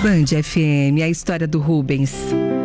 Band FM, a história do Rubens.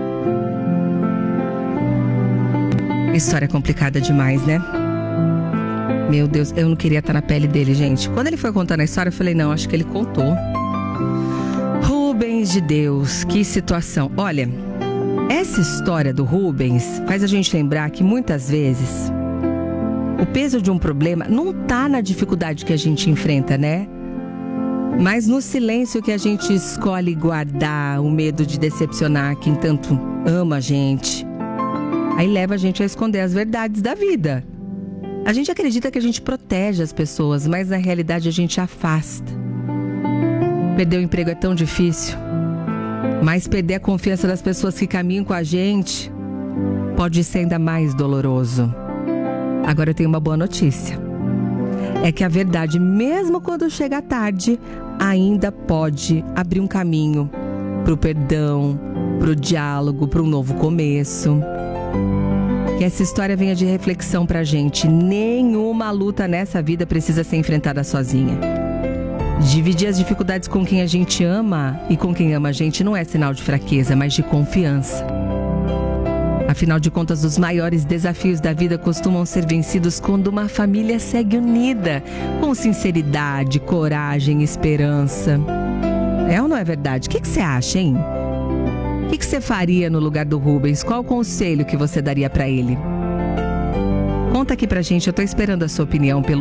História complicada demais, né? Meu Deus, eu não queria estar na pele dele, gente. Quando ele foi contando a história, eu falei, não, acho que ele contou. Rubens de Deus, que situação. Olha, essa história do Rubens faz a gente lembrar que muitas vezes o peso de um problema não tá na dificuldade que a gente enfrenta, né? Mas no silêncio que a gente escolhe guardar, o medo de decepcionar quem tanto ama a gente. Aí leva a gente a esconder as verdades da vida. A gente acredita que a gente protege as pessoas, mas na realidade a gente afasta. Perder o emprego é tão difícil, mas perder a confiança das pessoas que caminham com a gente pode ser ainda mais doloroso. Agora eu tenho uma boa notícia. É que a verdade, mesmo quando chega tarde, ainda pode abrir um caminho para o perdão, para o diálogo, para um novo começo. Que essa história venha de reflexão pra gente. Nenhuma luta nessa vida precisa ser enfrentada sozinha. Dividir as dificuldades com quem a gente ama e com quem ama a gente não é sinal de fraqueza, mas de confiança. Afinal de contas, os maiores desafios da vida costumam ser vencidos quando uma família segue unida, com sinceridade, coragem e esperança. É ou não é verdade? O que você acha, hein? O que você faria no lugar do Rubens? Qual o conselho que você daria pra ele? Conta aqui pra gente, eu tô esperando a sua opinião pelo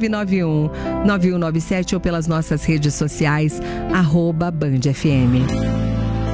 11999919197 ou pelas nossas redes sociais, @BandFM.